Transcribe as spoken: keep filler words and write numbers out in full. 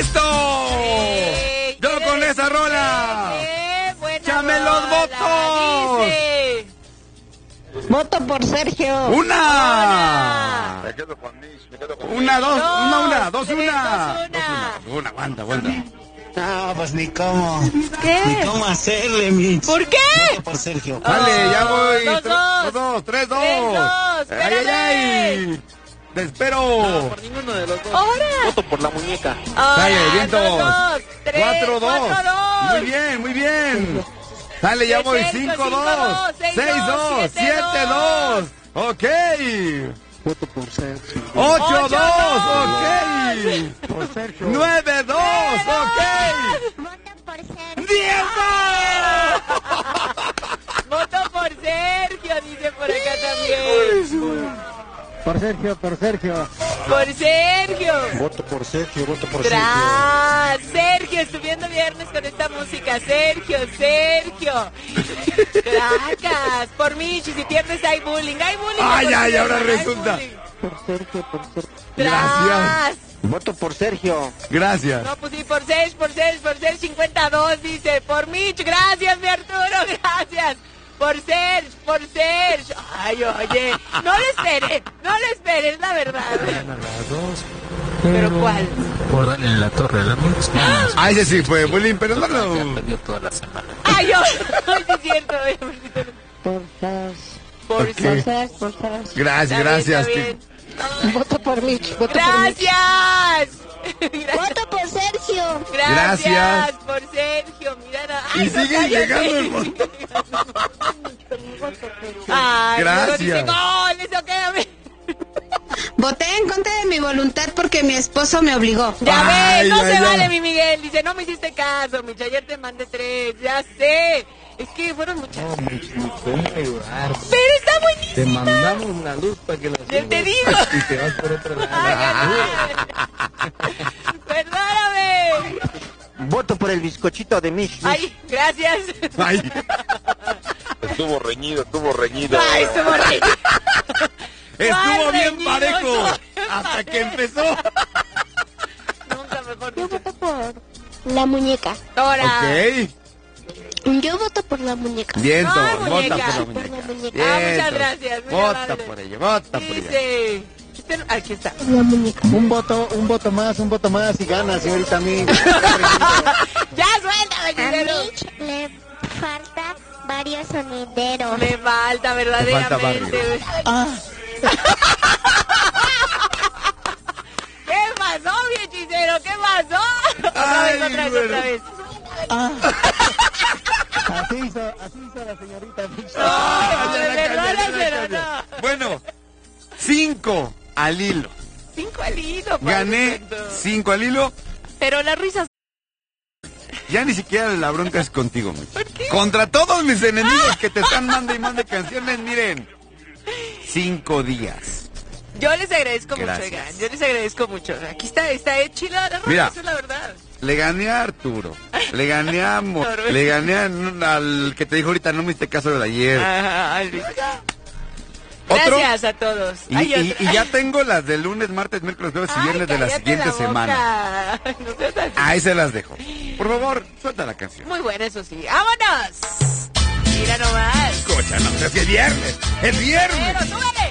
¡Listo! Eh, ¡Yo con esa rola! Eh, buena ¡Échame rola, los votos! dice. Voto por Sergio. ¡Una! Me quedo con Mish, me quedo con Una, dos, Dos, una, una, dos, tres, una. dos, una. Dos, una. Una, aguanta, aguanta. No, pues ni cómo. ¿Qué? Ni cómo hacerle, Mitch. ¿Por qué? Voto por Sergio. Vale, ya voy. Dos, Tre- dos. dos, tres, dos. Tres, dos, Ay, ay, ay. Te espero. por ninguno de los dos. Ahora. Voto por la muñeca. Dale, Ahora, vientos. dos, dos, tres, Cuatro, dos. cuatro, dos. Muy bien, muy bien. Dale, ya Siete, voy. cinco, Cinco, cinco, dos. dos, seis, Seis, dos, dos. siete, Siete, dos. dos. Ok. Voto por Sergio. Ocho, Ocho, dos. dos. Ok. Por Sergio. Nueve, dos. Ok. Voto por Sergio. ¡Diez, dos! Voto por Sergio, dice por acá también. Por Sergio, por Sergio. Por Sergio. Voto por Sergio, voto por Tras, Sergio, estuviendo viernes con esta música. Sergio, Sergio. Tracas, por Michi, si pierdes hay bullying. Hay bullying. Ay, por ay, Sergio, ahora hay resulta. bullying. Por Sergio, por Sergio. Gracias. Tras. Voto por Sergio. Gracias. No, pues sí, por Sergio, por Sergio, por Sergio cincuenta y dos, dice. Por Mich, gracias, mi Arturo, gracias. Por Sergio, por Sergio. Ay, oye, no lo esperes, no lo esperes, la verdad. las dos. ¿Pero cuál? Por darle en la torre, la misma. Ah, ese sí fue bullying, pero no lo... Perdió toda la semana. Ay, yo, ay, sí es cierto. Por Sergio. Por Ok. Sergio. Por Sergio, por Sergio. Gracias, Está bien, gracias. está bien. Voto por Mitch. Voto por Mitch. Gracias. Gracias. Voto por Sergio. Gracias, Gracias. por Sergio. Mira, nada- Y ay, no, siguen cállate. llegando el montón. Ay, Gracias. luego dice, gol, eso quédame. Voté en contra de mi voluntad porque mi esposo me obligó. Ya Ay, ves, no ay, se ay. vale, mi Miguel. Dice, no me hiciste caso, Micha, ayer te mandé tres, ya sé. Es que fueron muchas. No, Mitch, ni cómo ayudar. Pero está buenísimo. Te mandamos la luz para que la Ya te digo. Y te vas por otro lado. Ay, ay, ay. Perdóname. Voto por el bizcochito de Mish. Ay, gracias. Ay, Estuvo reñido, estuvo reñido. Ay, estuvo reñido. estuvo ¿Cuál bien reñido? parejo hasta que empezó. Nunca mejor Yo dicho. voto por la muñeca. Ahora. Ok. Yo voto por la muñeca. Vientos, Ay, vota muñeca. por la Por la muñeca. muñeca. Ah, muchas Vientos. gracias, muy Vota amable. por ella, vota por ella. Dice. Este- Aquí está. Por la muñeca. Un voto, un voto más, un voto más y gana, señorita Mitch. Ya, suéltame, A Giselo. Mitch le falta varios sonideros. Me falta, verdaderamente. barrio. Ah, ¿Qué pasó, mi hechicero? ¿Qué pasó? Otra Ay, vez, otra vez, bueno. otra vez. ah. Así hizo, así hizo la señorita Mitch. No, Ah, ya de la verdad, cambié, ya la Giselo, cambié. no. Bueno, cinco al hilo. Cinco al hilo, padre Gané santo. cinco al hilo. Pero las risas. Ya ni siquiera la bronca es contigo, Mitch. Contra todos mis enemigos que te están mandando y mandando canciones, miren. Cinco días. Yo les agradezco Gracias. mucho, oigan. Yo les agradezco mucho. Aquí está, está chila la rola, Mira. esa es la verdad. Le gané a Arturo. Le gané a Mo- Norbert. Le gané a- al que te dijo ahorita, no me hiciste caso de ayer. Ajá, ay, Luis. ¿Otro? Gracias a todos. Y, Hay y- otro. y ya tengo las de lunes, martes, miércoles, jueves y Ay, viernes de la cállate siguiente la boca. semana. Ay, no seas así. Ahí se las dejo. Por favor, suelta la canción. Muy buena, eso sí. ¡Vámonos! Mira nomás. Escucha, no, es que es viernes. Es viernes. Pero súbele.